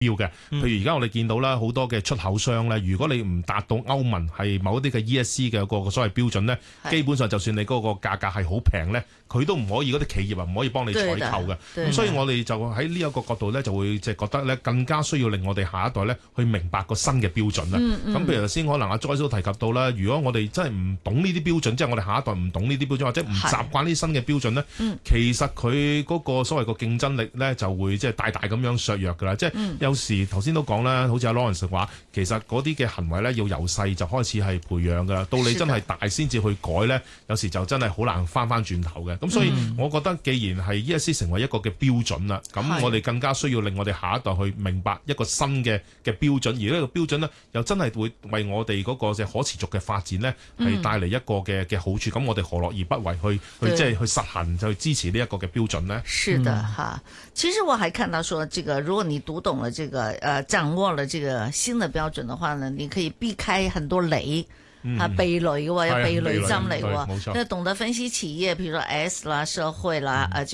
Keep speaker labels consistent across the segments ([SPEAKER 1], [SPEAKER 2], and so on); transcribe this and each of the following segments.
[SPEAKER 1] 標嘅。譬如而家我哋見到啦，好多嘅出口商咧，如果你唔達到歐盟係某一啲嘅 ESG 嘅個所謂標準咧，基本上就算你嗰個價格係好平咧，佢都唔可以，嗰啲企業唔可以幫你採購嘅。咁所以我哋就喺呢一個角度咧，就會即係覺得咧，更加需要令我哋下一代咧去明白個新嘅標準啦。咁譬如頭先可能阿 Joyce 都提及到啦，如果我哋真係唔懂呢啲標準，即係我哋下一代唔懂呢啲標準，或者唔習慣呢啲新嘅標準咧，其實佢嗰個所謂個競爭力咧就會即係大大咁樣削弱㗎啦。即係有時頭先都講啦，好似阿 Lawrence 話，其實嗰啲嘅行為咧要由細就開始係培養㗎啦，到你真係大先至去改咧，有時就真係好難翻轉頭嘅。咁所以我覺得既然係 ESG 成為一個嘅標準啦，咁我哋更加需要令我哋下一代去明白一個新嘅標準，而呢個標準呢，又真係會為我哋嗰個可持續嘅發展呢，係帶嚟一個嘅好處。咁我哋何樂而不為去即係去實行去支持呢一個嘅標準呢？
[SPEAKER 2] 是的哈，其實我還看到說，這個如果你讀懂了這個掌握了這個新的標準的話呢，你可以避開很多雷。避雷嘅喎，有避雷針嚟嘅喎，要懂得分析企業，譬如說 S 啦、社會啦，就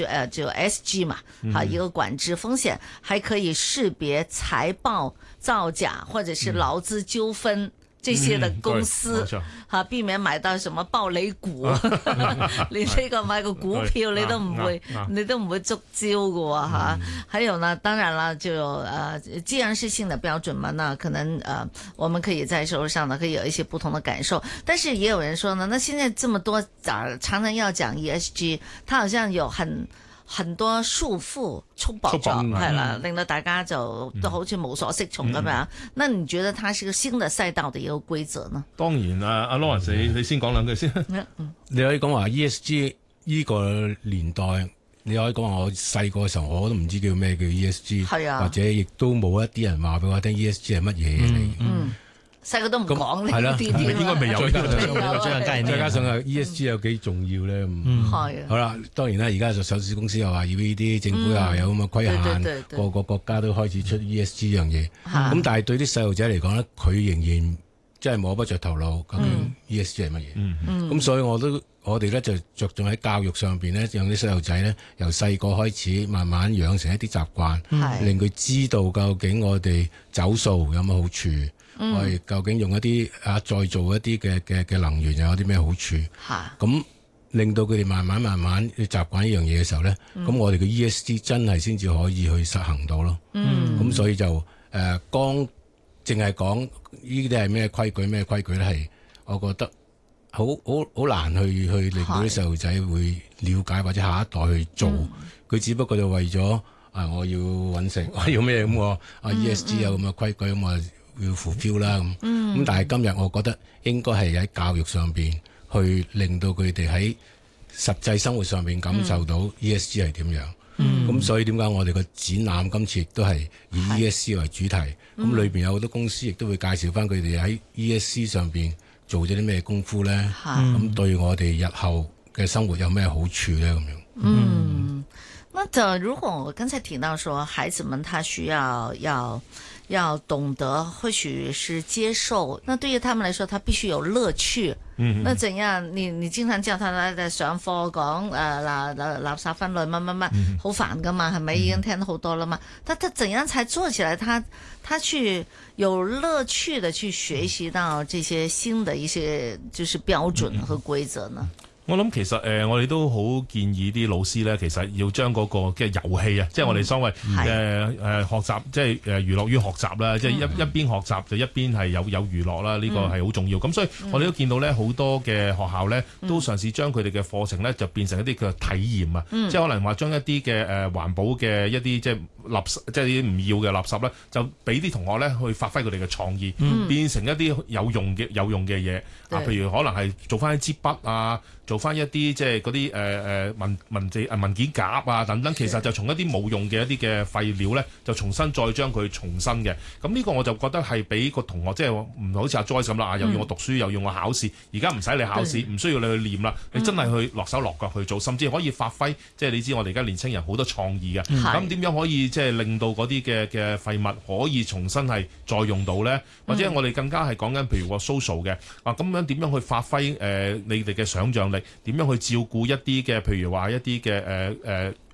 [SPEAKER 2] SG 嘛，一個管制風險，還可以識別財報造假或者是勞資糾紛這些的公司，避免買到什麼暴雷股，你呢個買個股票你都唔會觸礁嘅喎嚇。還有呢，當然啦，就既然是新的標準嘛，那可能我們可以在社會上呢可以有一些不同的感受，但是也有人說呢，那現在這麼多常常要講 ESG，它好像有很多束縛束縛咗，係啦，令到大家就都好似無所適從咁樣。那你覺得它是個新的賽道的一個規則呢？
[SPEAKER 1] 當然啊，阿 Lawrence 你先講兩句先。
[SPEAKER 3] 你可以講話 ESG 呢個年代，你可以講話我細個嘅時候我都唔知叫咩叫 ESG，或者亦都冇一啲人話俾我聽 ESG 係乜嘢嚟。
[SPEAKER 2] 細個都唔講呢啲，
[SPEAKER 1] 應該未有。
[SPEAKER 3] 再加上啊 ESG 有幾重要咧？好啦，當然啦，而家就上市公司又話要呢啲，政府又話有咁嘅規限，個個國家都開始出 ESG 樣嘢。咁但係對啲細路仔嚟講咧，佢仍然真係摸不着頭腦，究竟 ESG 係乜嘢？咁所以我哋咧就着重喺教育上邊咧，讓啲細路仔咧由細個開始慢慢養成一啲習慣，令佢知道究竟我哋走數有乜好處。我哋究竟用一啲再做一啲嘅能源又有啲咩好處？咁令到佢哋慢慢去習慣呢樣嘢嘅時候咧，咁我哋嘅 ESG 真係先至可以去實行到咯。咁所以就淨係講呢啲係咩規矩咧，係我覺得好難去令到啲細路仔會了解或者下一代去做。佢只不過就為咗我要搵食，我要咩咁ESG 有咁嘅規矩咁我要 fulfill 啦咁，但係今日我覺得應該係喺教育上邊去令到佢哋喺實際生活上邊感受到 ESG 係點樣。咁所以點解我哋個展覽今次亦都係以 ESG 為主題，咁裏邊有好多公司亦都會介紹翻佢哋喺 ESG 上邊做咗啲咩功夫咧，咁對我哋日後嘅生活有咩好處咧咁樣。
[SPEAKER 2] 那就如果我剛才提到說孩子們他需要懂得，或許是接受。那對於他們來說，他必須有樂趣。那怎樣？你經常叫他來上課講垃圾分類乜，好煩噶嘛？係咪已經聽得好多了嘛？他怎樣才做起來？他去有樂趣的去學習到這些新的一些就是標準和規則呢？
[SPEAKER 1] 我諗其實我哋都好建議啲老師咧，其實要將嗰個嘅遊戲啊，即係我哋所謂學習，即係娛樂於學習啦，即係一邊學習就一邊係有娛樂啦，呢個係好重要。咁所以我哋都見到咧，好多嘅學校咧都嘗試將佢哋嘅課程咧就變成一啲嘅體驗啊，即係可能話將一啲嘅環保嘅一啲即係垃圾，即係啲唔要嘅垃圾咧，就俾啲同學咧去發揮佢哋嘅創意，變成一啲有用嘅嘢啊，譬如可能係做翻一支筆啊。做翻一啲即係嗰啲文件夾啊等等，其實就從一啲冇用嘅一啲嘅廢料咧，就重新再將佢重新嘅。咁呢個我就覺得係俾個同學即係唔好似阿 Joyce 咁啦，又要我讀書又要我考試，而家唔使你考試，唔需要你去念啦，你真係去落手落腳去做，甚至可以發揮即係你知我哋而家年青人好多創意嘅。咁點樣可以即係令到嗰啲嘅廢物可以重新係再用到咧？或者我哋更加係講緊譬如個 social 嘅咁樣點樣去發揮你哋嘅想像力？點樣去照顧一啲嘅，譬如話一啲嘅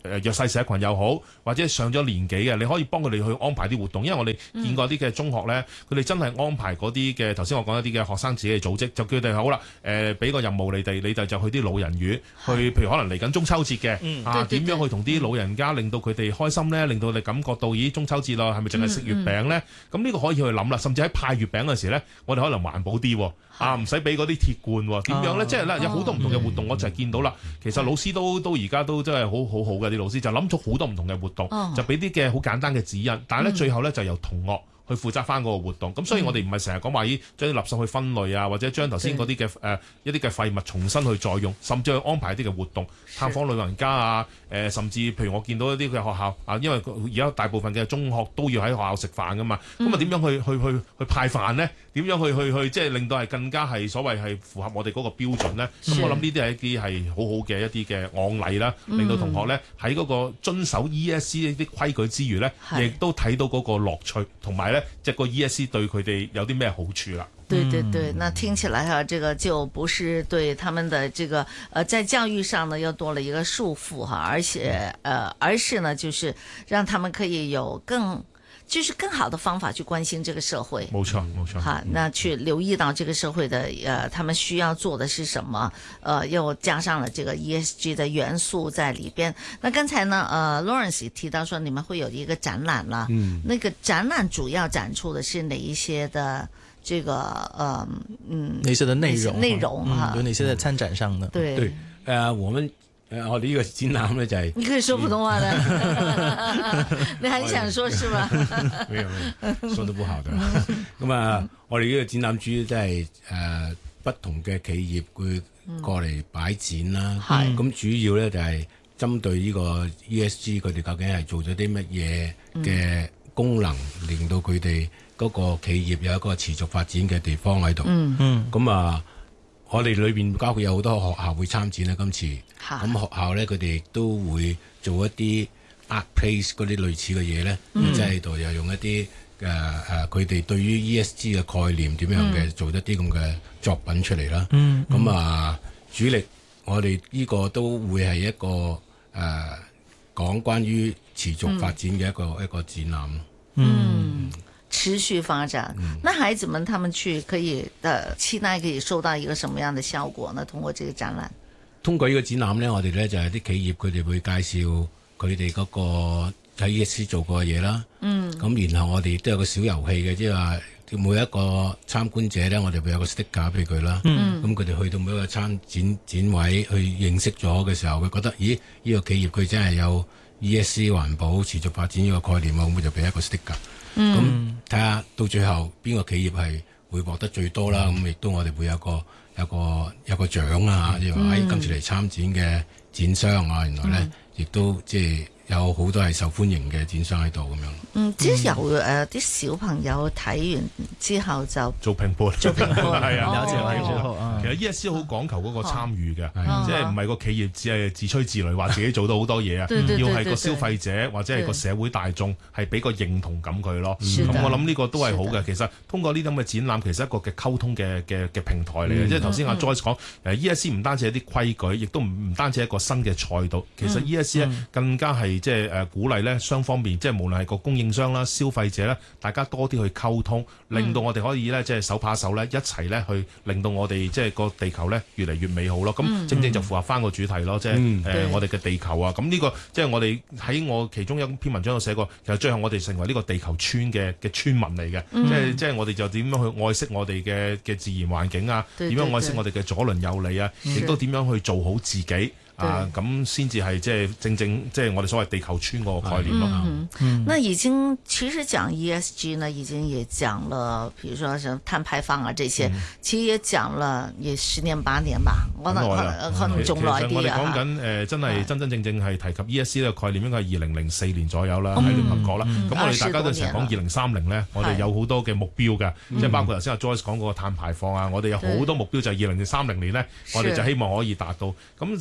[SPEAKER 1] 弱勢社群又好，或者上咗年紀嘅，你可以幫佢哋去安排啲活動，因為我哋見過啲嘅中學咧，佢哋真係安排嗰啲嘅頭先我講一啲嘅學生自己嘅組織，就叫佢哋好啦，俾個任務你哋就去啲老人院去，譬如可能嚟緊中秋節嘅點樣去同啲老人家令到佢哋開心咧，令到你感覺到咦中秋節咯，係咪淨係食月餅咧？咁呢個可以去諗啦，甚至喺派月餅嗰時咧，我哋可能環保啲唔使俾嗰啲鐵罐點樣咧？即係咧有好多唔同嘅活動，我就係見到啦。其實老師都而家都真係好好嘅，啲老師就諗咗好多唔同嘅活動，就俾啲嘅好簡單嘅指引，但係咧最後咧就由同學去負責翻嗰個活動，咁所以我哋唔係成日講話將啲垃圾去分類啊，或者將頭先嗰啲嘅一啲嘅廢物重新去再用，甚至去安排一啲嘅活動，探訪老人家啊，甚至譬如我見到一啲嘅學校因為而家大部分嘅中學都要喺學校食飯噶嘛，咁點樣去派飯呢？點樣去即係令到係更加係所謂係符合我哋嗰個標準呢？咁我諗呢啲係一啲係好好嘅一啲嘅案例啦，令到同學呢喺嗰個遵守 ESG 呢啲規矩之餘呢，亦都睇到嗰個樂趣，同埋呢即係個 ESG 對佢哋有啲咩好處啦。
[SPEAKER 2] 對對對，那聽起來這個就不是對他們的這個在教育上呢又多了一個束縛而且而是呢就是讓他們可以有更好的方法去關心這個社會。
[SPEAKER 1] 冇錯冇錯。
[SPEAKER 2] 好，那去留意到這個社會的他們需要做的是什麼，又加上了這個 ESG 的元素在裏邊。那剛才呢Lawrence 提到說你們會有一個展覽啦，那個展覽主要展出的是哪一些的這個
[SPEAKER 4] 哪些的內容
[SPEAKER 2] 哈？
[SPEAKER 4] 有哪些在參展上呢？
[SPEAKER 2] 對，
[SPEAKER 3] 我哋呢個展覽咧就係
[SPEAKER 2] 你可以說普通話的，你很想說是吧？
[SPEAKER 3] 沒有，說得不好的。咁我哋呢個展覽主要都係不同嘅企業會過嚟擺展啦。咁主要咧就係針對呢個 ESG，佢哋究竟係做咗啲乜嘢嘅功能，令到佢哋嗰個企業有一個持續發展嘅地方喺度。咁我哋裏邊包括有好多學校會參展啦，今次咁學校咧佢哋都會做一啲 art place 嗰啲類似嘅嘢咧，即係喺度又用一啲佢哋對於 ESG 嘅概念點樣嘅做一啲咁嘅作品出嚟啦。咁主力我哋呢個都會係一個講關於持續發展嘅一個展覽。
[SPEAKER 2] 持續發展，那孩子們他們去可以期待可以收到一個什麼樣的效果呢？通過這個展覽，
[SPEAKER 3] 通過呢個展覽呢，我哋呢就係啲企業佢哋會介紹佢哋嗰個喺 ESG 做過嘅嘢啦。咁然後我哋都有個小遊戲嘅，即係話每一個參觀者呢，我哋會有個 sticker 俾佢啦。咁佢哋去到每一個參展位去認識咗嘅時候，佢覺得咦呢個企業佢真係有 ESG 環保持續發展呢個概念，咁佢就俾一個 sticker。咁睇下到最後邊個企業係會獲得最多啦，咁亦都我哋會有個獎啊，即係話喺今次嚟參展嘅展商啊，原來咧亦都即係有好多係受歡迎嘅展商喺度咁樣。
[SPEAKER 2] 即係由啲小朋友睇完之後就
[SPEAKER 1] 做評判，係啊，
[SPEAKER 4] 了解完之後
[SPEAKER 1] 其實 ESG 好講求嗰個參與嘅，即係唔係個企業只係自吹自擂話自己做到好多嘢啊，要係個消費者或者係個社會大眾係俾個認同感佢咯。咁我諗呢個都係好嘅。其實通過呢啲咁嘅展覽，其實一個嘅溝通嘅平台嚟嘅。即係頭先阿 Joyce 講，ESG 唔單止係啲規矩，亦都唔單止係一個新嘅賽道。其實 ESG 咧更加係即係鼓勵咧雙方面，即係無論係個供應商啦、消費者咧，大家多啲去溝通，令到我哋可以咧即係手把手咧一齊咧去令到我哋即係個地球咧越嚟越美好咯。咁正正就符合翻個主題咯，即係我哋嘅地球啊。咁呢個即係我哋喺我其中一篇文章度寫過，其實最後我哋成為呢個地球村嘅村民嚟嘅，即係我哋就點樣去愛惜我哋嘅自然環境啊？點樣愛惜我哋嘅左鄰右里啊？亦都點樣去做好自己？咁先至係即係正即係我哋所謂地球村嗰個概念咯。
[SPEAKER 2] 那已經其實講 ESG 呢，已經也講了，譬如說什麼碳排放啊這些，其實也講了也10年8年吧，可能仲耐啲啊。其實我哋講緊真係真正係提及 ESG 呢個概念，應該係2004年左右啦，喺聯合國啦。咁我哋大家都成日講2030呢，我哋有好多嘅目標嘅，即係包括頭先阿 Joyce 講嗰個碳排放啊，我哋有好多目標就係2030年呢，我哋就希望可以達到。咁但係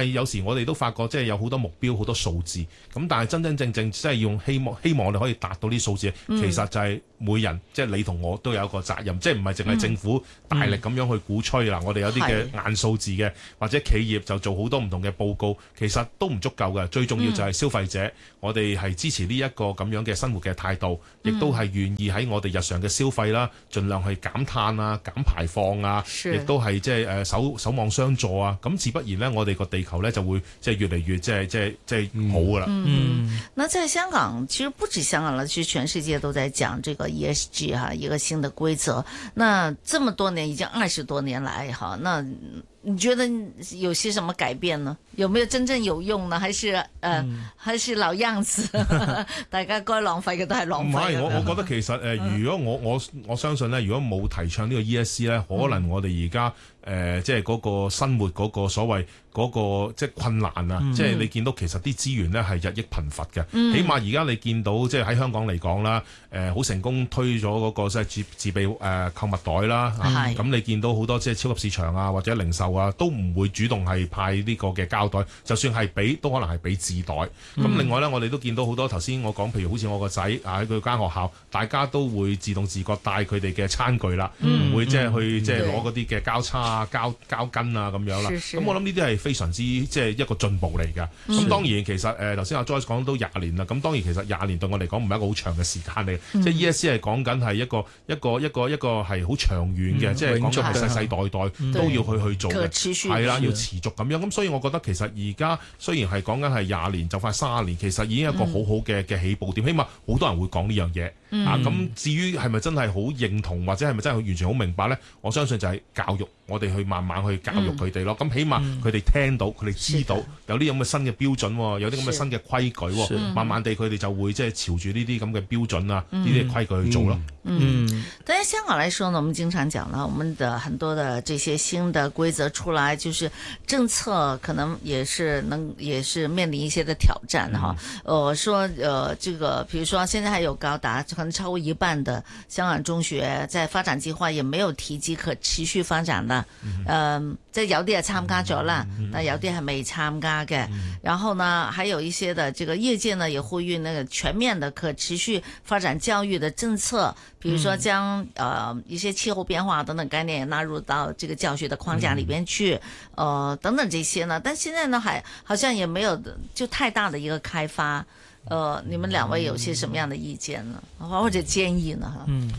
[SPEAKER 1] 有時我哋都發覺即係有好多目標好多數字，咁但係真真正正即係用希望我哋可以達到啲數字，其實就係每人即係你同我都有一個責任，即係唔係淨係政府大力咁樣去鼓吹啦，我哋有啲嘅硬數字嘅，或者企業就做好多唔同嘅報告，其實都唔足夠嘅。最重要就係消費者，我哋係支持呢一個咁樣嘅生活嘅態度，亦都係願意喺我哋日常嘅消費啦，盡量去減碳啊、減排放啊，亦都係即係守望相助啊。咁自不然呢，我哋個地球呢就會即係越嚟越即係好噶啦。
[SPEAKER 2] 那在香港，其實不止香港啦，其實全世界都在講這個 ESG 哈，一個新的規則。那這麼多年，已經20多年來哈，那你覺得有些什麼改變呢？有沒有真正有用呢？還是老樣子？大家該浪費嘅都係浪費。唔係，
[SPEAKER 1] 我覺得其實如果我相信咧，如果冇提倡呢個 ESG 咧，可能我哋而家即係嗰個生活嗰個所謂嗰個即係困難啊，即係你見到其實啲資源咧係日益貧乏嘅。起碼而家你見到即係喺香港嚟講啦，好成功推咗嗰個即係自備購物袋啦。咁你見到好多即係超級市場啊或者零售啊都唔會主動係派呢個嘅膠袋，就算係俾都可能係俾紙袋。咁另外咧，我哋都見到好多頭先我講，譬如好似我個仔喺佢間學校，大家都會自動自覺帶佢哋嘅餐具啦，唔會即係去即係攞嗰啲嘅膠叉啊、膠巾啊咁樣啦。咁我諗呢啲係非常之即係一個進步嚟㗎。咁當然其實頭先阿 Joyce 講到20年啦，咁當然其實20年對我嚟講唔係一個好長嘅時間嚟，即係 ESG 係講緊係一個係好長遠嘅，即係講緊係世世代代都要去做嘅，係啦，要持續咁樣。咁所以我覺得其實而家雖然係講緊係20年，就快30年，其實已經一個好好嘅起步點，起碼好多人會講呢樣嘢。咁至於係咪真係好認同，或者係咪真係完全好明白呢？我相信就係教育，我哋去慢慢去教育佢哋咯。咁起碼佢哋聽到，佢哋知道有啲咁嘅新嘅標準，有啲咁嘅新嘅規矩，慢慢地佢哋就會即係朝住呢啲咁嘅標準啊，呢啲規矩去做咯。
[SPEAKER 2] 但係香港來說呢，我們經常講啦，我們的很多的這些新的規則出來，就是政策可能也是面臨一些的挑戰哈。說這個，譬如說現在還有高達可能超過一半的香港中學在發展計劃也沒有提及可持續發展的，即係有啲係參加咗啦，但有啲係未參加嘅。然後呢，還有一些的這個業界呢也呼籲那個全面的可持續發展教育的政策，比如說將一些氣候變化等等概念也納入到這個教學的框架裏邊去，等等這些呢。但現在呢，好像也沒有就太大的一個開發。你們兩位有些什麼樣的意見呢？或者建議呢？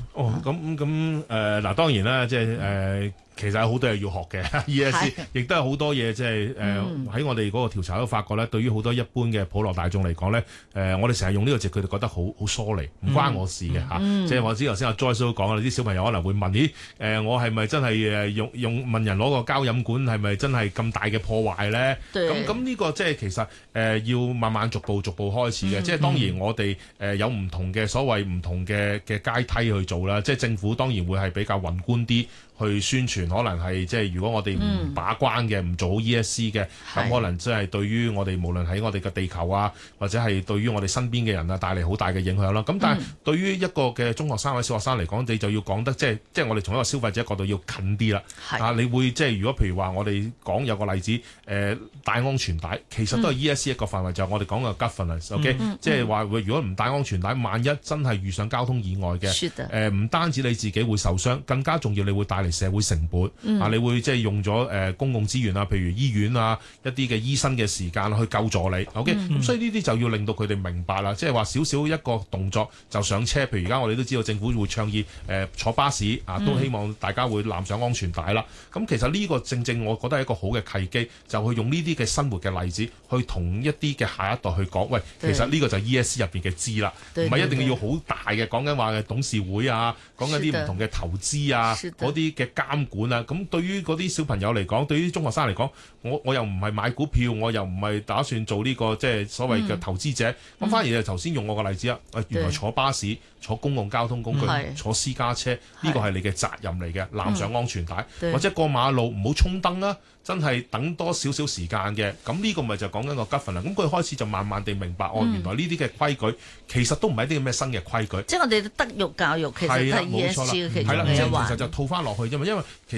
[SPEAKER 1] 嗱，當然啦，即係其實有好多嘢要學嘅 ESG， 亦都有好多嘢即係喺我哋嗰個調查都發覺咧，對於好多一般嘅普羅大眾嚟講咧，我哋成日用呢個字，佢哋覺得好疏離，唔關我事嘅嚇。即係我知頭先阿 Joyce 都講啦，啲小朋友可能會問：咦，我係咪真係用問人攞個膠飲管係咪真係咁大嘅破壞咧？咁呢個即係其實要慢慢逐步開始嘅。即係當然我哋有唔同嘅所謂唔同嘅階梯去做啦。即係政府當然會係比較宏觀啲去宣傳，可能係即係如果我哋唔把關嘅，唔做好 ESG 嘅，咁可能即係對於我哋無論喺我哋嘅地球啊，或者係對於我哋身邊嘅人啊，帶嚟好大嘅影響啦。咁但係對於一個嘅中學生或者小學生嚟講，你就要講得即係我哋從一個消費者角度要近啲啦。你會即係如果譬如話我哋講有個例子，帶安全帶，其實都係 ESG 一個範圍，就係我哋講嘅 governance，OK，即係話如果唔帶安全帶，萬一真係遇上交通意外嘅，唔單止你自己會受傷，更加重要你會帶嚟社會成本。你會即係用咗公共資源啊，譬如醫院啊，一啲嘅醫生嘅時間去救助你。OK，咁所以呢啲就要令到佢哋明白啦，即係話少少一個動作就上車。譬如而家我哋都知道政府會倡議坐巴士啊，都希望大家會攬上安全帶啦。咁其實呢個正正我覺得係一個好嘅契機，就去用呢啲嘅生活嘅例子去同一啲嘅下一代去講，喂，其實呢個就係 ESG 入邊嘅知啦，唔係一定要好大嘅，講緊話嘅董事會啊，講緊啲唔同嘅投資啊，嗰啲嘅監管啊。咁對於嗰啲小朋友嚟講，對於中學生嚟講，我又唔係買股票，我又唔係打算做呢個即係所謂嘅投資者。咁反而就頭先用我個例子啊，原來坐巴士、坐公共交通工具、坐私家車，呢個係你嘅責任嚟嘅，攬上安全帶，或者過馬路唔好衝燈啊，真係等多少少時間嘅。咁呢個咪就講緊個 governance。咁佢開始就慢慢地明白，原來呢啲嘅規矩其實都唔係一啲咩新嘅規矩。
[SPEAKER 2] 即係我哋德育教育其實係 ESG 嘅其中嘅一環。
[SPEAKER 1] 其實就套翻落去啫嘛，因為其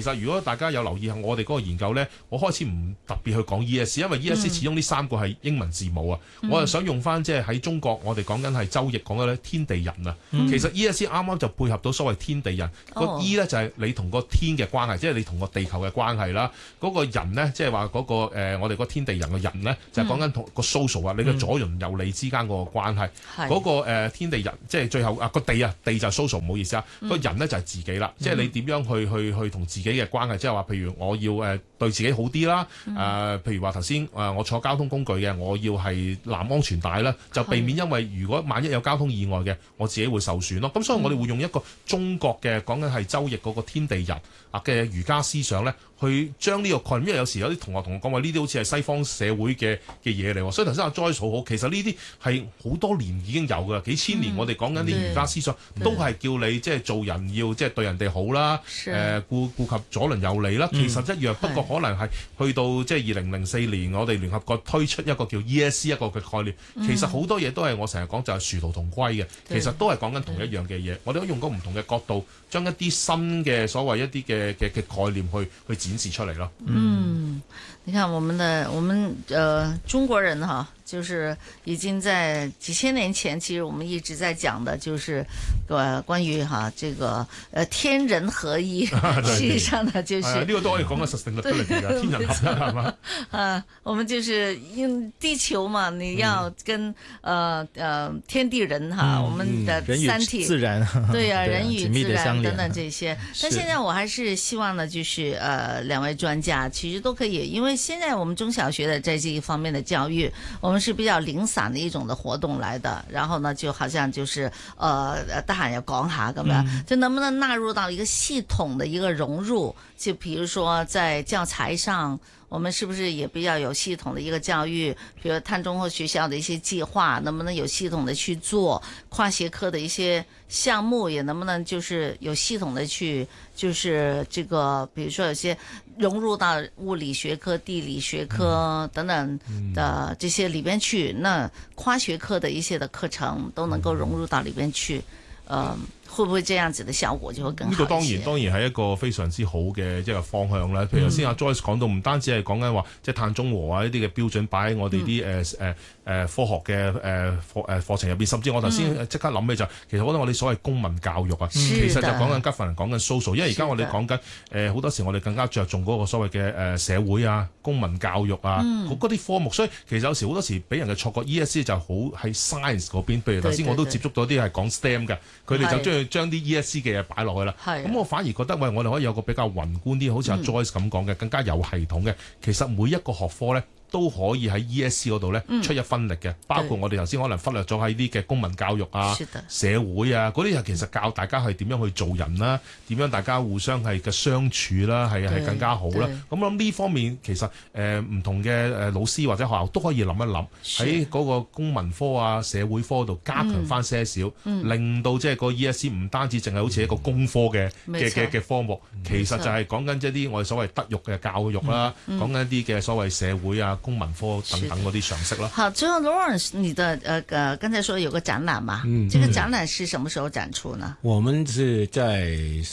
[SPEAKER 1] 其實如果大家有留意下我哋嗰個研究咧，我開始唔特別去講 ESG， 因為 ESG 始終呢3個係英文字母啊，我就想用翻即係喺中國我哋講緊係周易講嘅咧天地人啊，其實 ESG 啱啱就配合到所謂天地人，個 E 咧就係你同個天嘅關係，即係你同個地球嘅關係啦。嗰個人咧，即係話嗰個我哋個天地人嘅人咧，就係講緊同個 social 啊，你嘅左鄰右里之間個關係。嗰個天地人，即係最後個地啊，地就係 social，唔好意思啊。個人咧就係自己啦，即係你點樣去同自己嘅關係，即係話譬如我要對自己好啲啦。譬如話頭先我坐交通工具嘅，我要係攬安全帶啦，就避免因為如果萬一有交通意外嘅，我自己會受損咯。咁所以我哋會用一個中國嘅講緊係周易嗰個天地人嘅儒家思想咧，去將呢個概念，因為有時有啲同學同我講話呢啲好似係西方社會嘅嘢嚟，所以頭先阿 Joyce 好好，其實呢啲係好多年已經有㗎，幾千年我哋講緊啲儒家思想都係叫你即係做人要即係對人哋好啦，顧及左鄰右里啦，其實一樣，不過可能係去到即係2004年，我哋聯合國推出一個叫 ESG 一個嘅概念，其實好多嘢都係我成日講就係殊途同歸嘅，其實都係講緊同一樣嘅嘢，我哋都用個唔同嘅角度，將一啲新嘅所謂一啲嘅概念去展示出嚟咯。
[SPEAKER 2] 你看我們中國人哈，就是已經在幾千年前，其實我們一直在講的，就是關於這個天人合一，實際上呢就是呢
[SPEAKER 1] 個都可以講個實證得嚟嘅天人合一係嘛？
[SPEAKER 2] 我們就是因地球嘛，你要跟天地人哈，我們的三體
[SPEAKER 4] 自然
[SPEAKER 2] 對呀，人與自然等等這些。但現在我還是希望呢，就是兩位專家其實都可以，因為現在我們中小學的在這一方面的教育，我們是比較零散的一種的活動來的，然後呢就好像就是得閒要講下咁樣，就能不能納入到一個系統的一個融入，就比如說在教材上，我們是不是也比較有系統的一個教育，比如碳中和學校的一些計劃，能不能有系統的去做跨學科的一些項目，也能不能就是有系統的去，就是這個比如說有些融入到物理學科、地理學科等等的這些裏邊去，那跨學科的一些的課程都能夠融入到裏邊去，會不會這樣子的效果就會更好？
[SPEAKER 1] 呢個當然係一個非常之好嘅一個方向啦。譬如頭先阿 Joyce 講到，唔單止係講緊話即係碳中和啊呢啲嘅標準擺喺我哋啲科學嘅課程入邊，甚至我頭先即刻諗起就其實好多我哋所謂公民教育啊，其實就講緊吉凡講緊 social， 因為而家我哋講緊好多時我哋更加着重嗰個所謂嘅社會啊、公民教育啊嗰啲科目，所以其實有時好多時俾人嘅錯覺 ESG 就好喺 science 嗰邊。譬如頭先我都接觸到啲係講 STEM 嘅，佢哋就將啲 ESG 嘅嘢擺落去啦。咁我反而覺得喂，我哋可以有個比較宏觀啲，好似阿 Joyce 咁講嘅，更加有系統嘅。其實每一個學科咧，都可以喺 ESG 嗰度咧出一分力嘅，包括我哋頭先可能忽略咗喺啲嘅公民教育啊、社會啊嗰啲，就其實教大家係點樣去做人啦，點樣大家互相係嘅相處啦，係更加好啦。咁諗呢方面其實唔同嘅老師或者學校都可以諗一諗喺嗰個公民科啊、社會科度加強翻些少，令到即係個 ESG 唔單止淨係好似一個工科嘅科目，其實就係講緊一啲我哋所謂德育嘅教育啦，講緊一啲嘅所謂社會啊、公民科等等嗰啲常識啦。
[SPEAKER 2] 好，最後 Lawrence， 你的剛才說有個展覽嘛，這個展覽是什麼時候展出呢？
[SPEAKER 3] 我們是在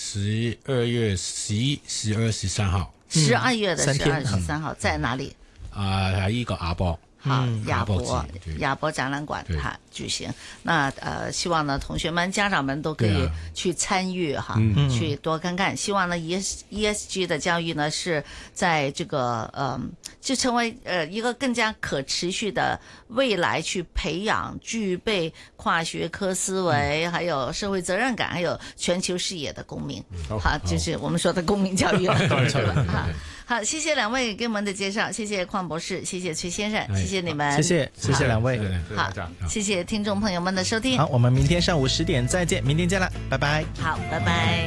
[SPEAKER 3] 12月11、12、13號。
[SPEAKER 2] 12月的12、13號在哪裡？
[SPEAKER 3] 喺呢個亞博。
[SPEAKER 2] 好，亞博展覽館舉行。那希望呢同學們、家長們都可以去參與哈，去多看看。希望呢 ESG 的教育呢是在這個就成為一個更加可持續的未來，去培養具備跨學科思維，還有社會責任感，還有全球視野的公民。好，就是我們說的公民教育。好，謝謝兩位給我們的介紹，謝謝鄺博士，謝謝崔先生，謝謝你們，
[SPEAKER 4] 謝謝兩位，
[SPEAKER 2] 好，謝謝聽眾朋友們的收聽。
[SPEAKER 4] 好，我們明天上午10點再見，明天見啦，拜拜。
[SPEAKER 2] 好，拜拜。